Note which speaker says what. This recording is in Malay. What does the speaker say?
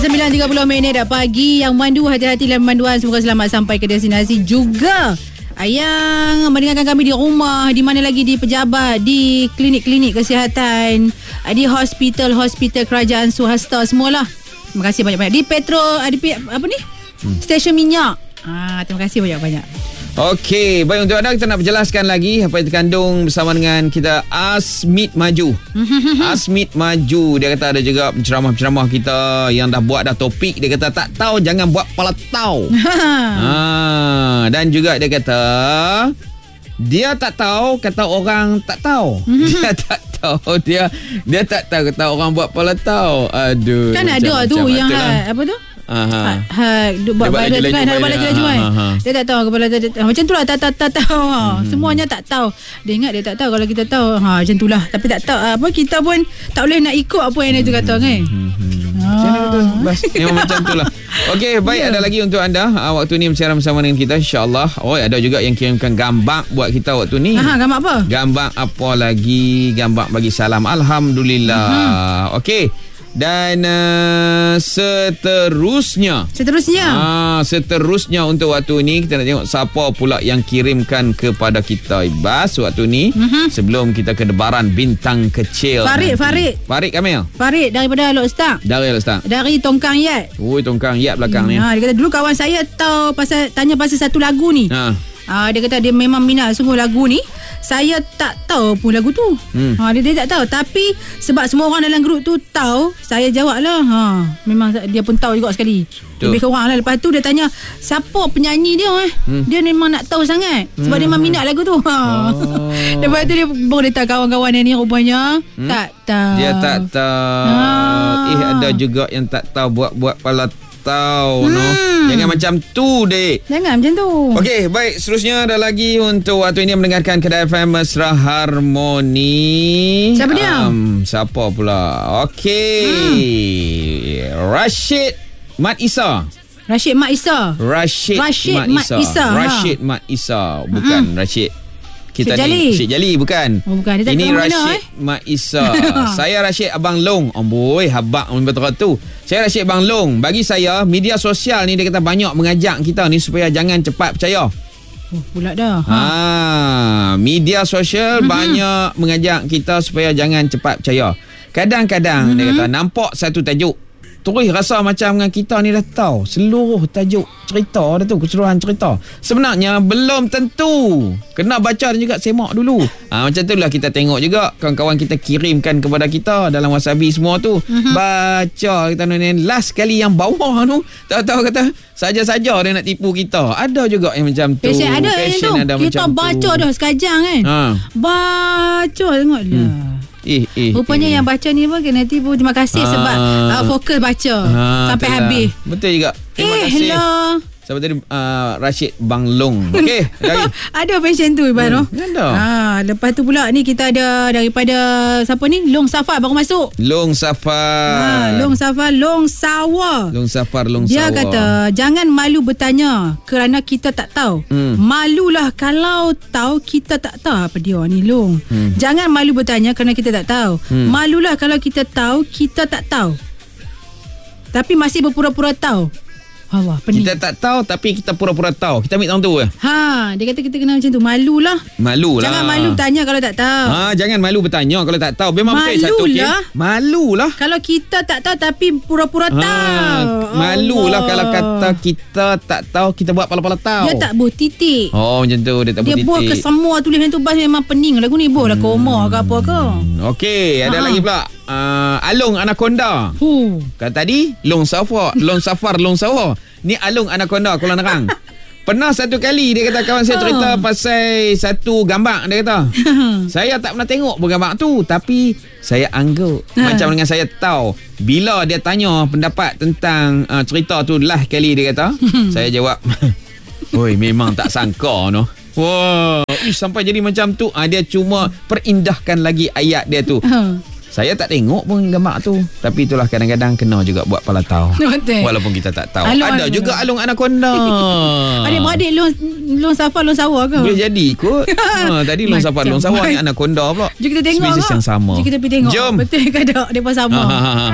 Speaker 1: 9.30 dah pagi. Yang mandu, hati-hati dalam manduan. Semoga selamat sampai ke destinasi juga. Yang mendengarkan kami di rumah, di mana lagi, di pejabat, di klinik-klinik kesihatan, di hospital kerajaan swasta, semualah. Terima kasih banyak-banyak. Di Petro, di apa ni? Stesen minyak. Terima kasih banyak-banyak.
Speaker 2: Okey, baik, untuk anda kita nak berjelaskan lagi apa yang terkandung bersama dengan kita Asmit Maju. Asmit Maju, dia kata ada juga penceramah-penceramah kita yang dah buat dah topik, dia kata tak tahu jangan buat kepala tahu. Dan juga dia kata dia tak tahu kata orang tak tahu. Dia tak tahu, dia tak tahu kata orang buat kepala tahu. Aduh.
Speaker 1: Kan ada tu yang apa tu? Buat viral tu kan, ada laju kan. Dia tak tahu kepala macam tu lah, tak tahu. Semuanya tak tahu. Dia ingat dia tak tahu, kalau kita tahu macam tu lah. Tapi tak tahu apa, kita pun tak boleh nak ikut apa yang dia tu kata kan.
Speaker 2: Memang macam tu lah. Okey, baik, ada lagi untuk anda waktu ni bersiaran bersama dengan kita, insyaAllah. Ada juga yang kirimkan gambar buat kita waktu ni.
Speaker 1: Gambar apa?
Speaker 2: Gambar apa lagi? Gambar bagi salam, alhamdulillah. Okey. Dan seterusnya untuk waktu ni kita nak tengok siapa pula yang kirimkan kepada kita Ibas waktu ni. Sebelum kita ke debaran bintang kecil. Farid Kamil.
Speaker 1: Farid daripada Alok Start. Dari Tongkang Yat.
Speaker 2: Tongkang Yat belakang ni.
Speaker 1: Dia kata dulu kawan saya tanya pasal satu lagu ni. Dia kata dia memang minat sungguh lagu ni. Saya tak tahu pun lagu tu. Dia tak tahu. Tapi sebab semua orang dalam grup tu tahu, saya jawab lah. Memang dia pun tahu juga sekali. Lebih kurang lah. Lepas tu dia tanya siapa penyanyi dia. Dia memang nak tahu sangat. Sebab dia memang minat lagu tu. Lepas tu dia baru dia tahu kawan-kawan yang ni rupanya tak tahu.
Speaker 2: Dia tak tahu. Ada juga yang tak tahu buat pala tahu. Jangan macam tu, dek.
Speaker 1: Jangan macam tu.
Speaker 2: Okey, baik, seterusnya ada lagi untuk waktu ini mendengarkan Kedai FM Mesra Harmoni.
Speaker 1: Siapa dia?
Speaker 2: Siapa pula? Okey. Rashid Mat Isa. Bukan Rashid kita ni Syed Jali, bukan.
Speaker 1: Bukan. Dia
Speaker 2: ini Rashid Mak Isa. Saya Rashid Abang Long. Amboi, habak betul tu. Saya Rashid Abang Long. Bagi saya, media sosial ni dia kata banyak mengajak kita ni supaya jangan cepat percaya.
Speaker 1: Pula dah.
Speaker 2: Media sosial banyak mengajak kita supaya jangan cepat percaya. Kadang-kadang dia kata nampak satu tajuk, terus rasa macam dengan kita ni dah tahu seluruh tajuk cerita dah tu, keseluruhan cerita. Sebenarnya belum tentu. Kena baca dan juga semak dulu. Macam tu lah kita tengok juga kawan-kawan kita kirimkan kepada kita dalam Wasabi semua tu. Baca kita ni last kali yang bawah tu, tahu-tahu kata saja-saja dia nak tipu kita. Ada juga yang macam tu.
Speaker 1: Passion ada kita
Speaker 2: macam
Speaker 1: baca tu. Dah sekajang kan. Baca tengoklah. Rupanya yang baca ni pun kena tipu. Terima kasih sebab fokus baca sampai habis.
Speaker 2: Betul juga. Terima kasih.
Speaker 1: Hello.
Speaker 2: Siapa tadi? Rashid Bang Long. Okey,
Speaker 1: ada passion tu Iban. Lepas tu pula ni kita ada daripada siapa ni? Long Safar baru masuk. Long Safar. Dia kata jangan malu bertanya kerana kita tak tahu. Malulah kalau tahu kita tak tahu. Apa dia ni Long? Jangan malu bertanya kerana kita tak tahu. Malulah kalau kita tahu kita tak tahu. Tapi masih berpura-pura tahu. Kita tak tahu tapi kita pura-pura tahu. Kita ambil tahu tu ke? Dia kata kita kena macam tu. Malulah. Jangan malu bertanya kalau tak tahu. Jangan malu bertanya kalau tak tahu. Memang betul satu okay? Malulah kalau kita tak tahu tapi pura-pura tahu. Malulah kalau kata kita tak tahu, kita buat pala-pala tahu. Dia tak buh titik. Macam tu. Dia tak buh titik. Dia buh ke semua tulisan tu. Bas memang pening lagu ni. Buh lah koma ke apa ke. Okey, ada lagi pula. Alung Anaconda. Kan tadi Long Safar. Ni Alung Anaconda Kuala Nerang. Pernah satu kali dia kata kawan saya cerita pasal satu gambar. Dia kata saya tak pernah tengok pun gambar tu, tapi saya anggap macam dengan saya tahu. Bila dia tanya pendapat tentang cerita tu last kali, dia kata saya jawab oi, memang tak sangka no. Sampai jadi macam tu. Dia cuma perindahkan lagi ayat dia tu. Saya tak tengok pun gambar tu. Tapi itulah kadang-kadang kena juga buat pala tahu. Walaupun kita tak tahu. Ada juga Alung Anaconda. Adik-beradik Long Safar Long Sawar ke? Boleh jadi kot. Tadi Long Safar Long Sawar ni Anaconda pula. Jom kita tengok. Spesies yang sama. Jom kita pergi tengok. Betul ke tak? Mereka sama.